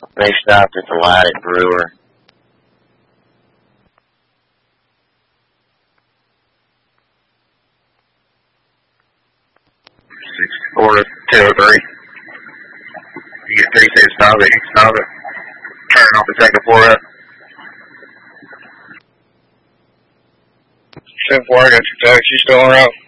They stopped at the light at Brewer. Or 203. You get 36, stop it, turn off the second floor up. 10-4, I got your taxi, still en route.